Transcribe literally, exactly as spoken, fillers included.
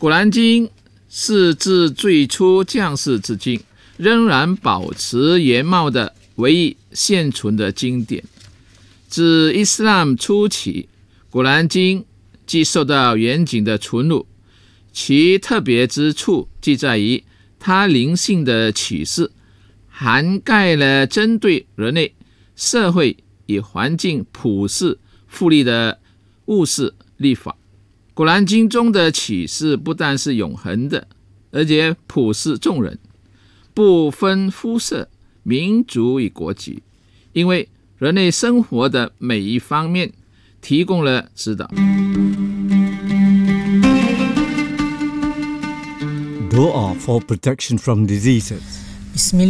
古兰经是自最初降世至今仍然保持原貌的唯一现存的经典。自伊斯兰初期，古兰经即受到严谨的存录，其特别之处即在于它灵性的启示涵盖了针对人类社会与环境普世复利的务实立法。古兰经中的启示不但是永恒的，而且普世众人，不分肤色、民族与国籍，因为人类生活的每一方面提供了指导。 Dua for protection from diseases.